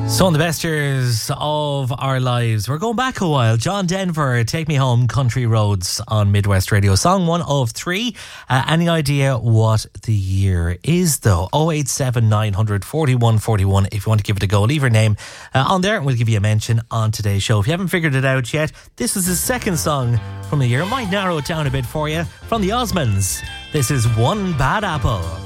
Some of the best years of our lives. We're going back a while. John Denver, Take Me Home, Country Roads on Midwest Radio. Song 1 of 3. Any idea what the year is, though? 087 900 41 41 if you want to give it a go. Leave your name on there and we'll give you a mention on today's show. If you haven't figured it out yet, this is the second song from the year. It might narrow it down a bit for you. From the Osmonds, this is One Bad Apple.